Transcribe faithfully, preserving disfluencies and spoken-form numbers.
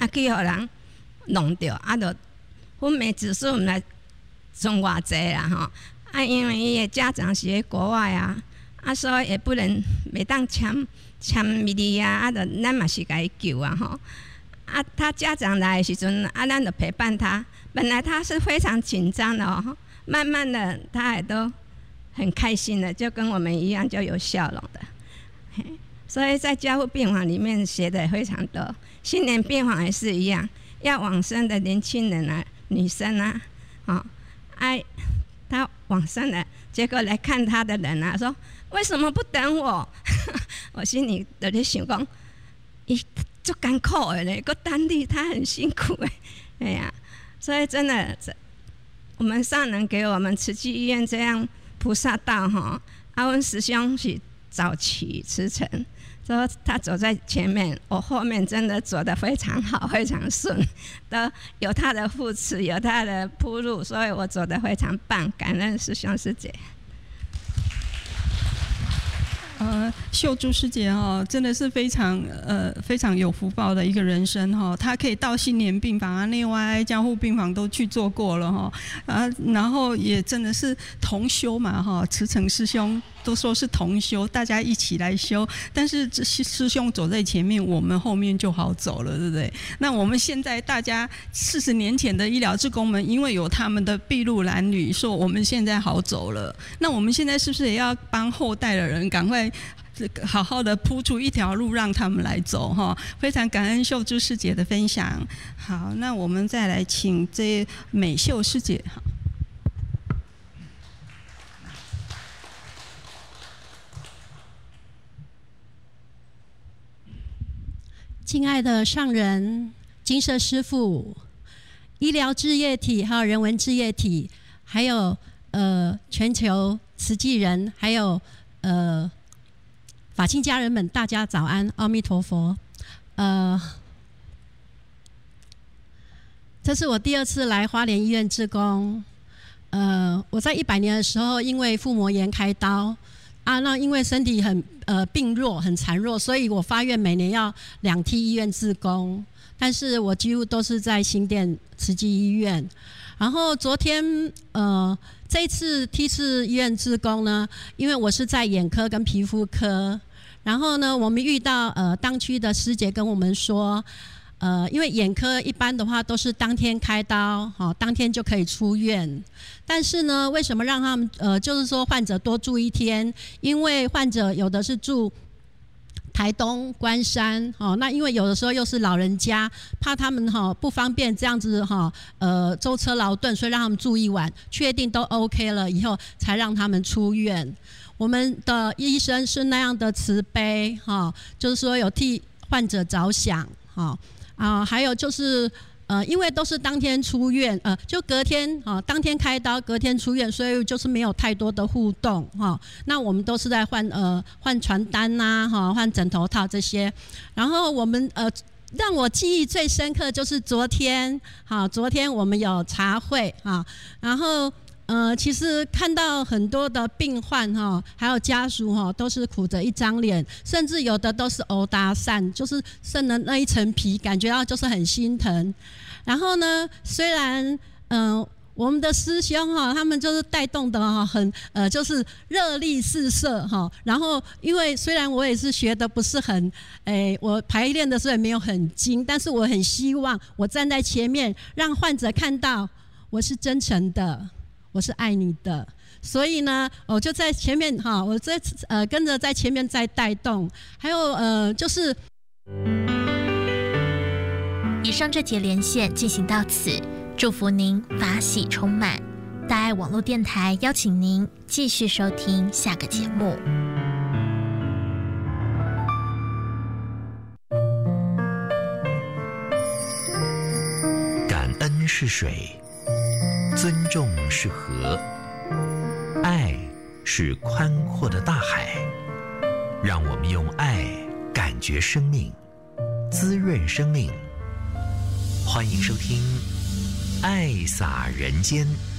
啊去互人弄着，啊，就分娩指数毋来从偌济啦吼。啊，因为伊的家长是喺国外啊，啊，所以也不能袂当签签咪哩啊，啊，就咱嘛是甲伊救啊吼。啊，他家长来的时阵，啊，咱就陪伴他。本来他是非常紧张的哦，慢慢的他也都很开心的，就跟我们一样，就有笑容的。所以在加护病房里面学的非常多，心莲病房也是一样，要往生的年轻人啊、女生啊，哦，哎，他往生了，结果来看他的人啊，说为什么不等我？我心里就在想讲，伊足艰苦的嘞，个等你，他很辛苦诶，哎呀，所以真的，我们上人给我们慈济医院这样菩萨道哈，阿文师兄是早期慈诚。说他走在前面，我后面真的走得非常好，非常顺，都有他的扶持，有他的铺路，所以我走得非常棒，感恩师兄师姐。 呃，秀珠师姐哈，真的是非常呃非常有福报的一个人生哈。她可以到心莲病房啊、内外加护病房都去做过了哈，啊，然后也真的是同修嘛哈，慈诚师兄都说是同修，大家一起来修。但是师兄走在前面，我们后面就好走了，对不对？那我们现在大家四十年前的医疗志工们，因为有他们的筚路蓝缕，说我们现在好走了。那我们现在是不是也要帮后代的人赶快好好的铺出一条路让他们来走哈？非常感恩秀珠师姐的分享。好，那我们再来请这美秀师姐。 亲爱的上人、金舍师父、医疗志业体，还有人文志业体，还有呃全球慈济人，还有呃法亲家人们，大家早安，阿弥陀佛。呃，这是我第二次来花莲医院志工。呃，我在一百年的时候，因为腹膜炎开刀。啊，那因为身体很呃病弱，很孱弱，所以我发愿每年要两梯医院志工，但是我几乎都是在新店慈济医院。然后昨天呃这一次梯次医院志工呢，因为我是在眼科跟皮肤科，然后呢我们遇到呃当区的师姐跟我们说。呃，因为眼科一般的话都是当天开刀，好，当天就可以出院。但是呢，为什么让他们呃，就是说患者多住一天？因为患者有的是住台东关山，哦，那因为有的时候又是老人家，怕他们哈不方便这样子哈，呃，舟车劳顿，所以让他们住一晚，确定都 OK 了以后，才让他们出院。我们的医生是那样的慈悲，哈，就是说有替患者着想，哈。啊，还有就是，呃，因为都是当天出院，呃，就隔天啊，当天开刀，隔天出院，所以就是没有太多的互动哈。那我们都是在换呃换传单呐，哈，换枕头套这些。然后我们呃，让我记忆最深刻就是昨天，好，昨天我们有茶会啊，然后。呃，其实看到很多的病患哈，还有家属哈，都是苦着一张脸，甚至有的都是殴打散，就是剩了那一层皮，感觉到就是很心疼。然后呢，虽然嗯、呃，我们的师兄哈，他们就是带动的哈，很呃，就是热力四射哈。然后，因为虽然我也是学的不是很，诶，我排练的时候也没有很精，但是我很希望我站在前面，让患者看到我是真诚的。我是爱你的，所以呢，我就在前面哈，我在呃跟着在前面在带动，还有呃就是。 以上这节连线进行到此，祝福您法喜充满。大爱网络电台邀请您继续收听下个节目。 感恩是水。尊重是河，爱是宽阔的大海。让我们用爱感觉生命，滋润生命。欢迎收听《爱洒人间》。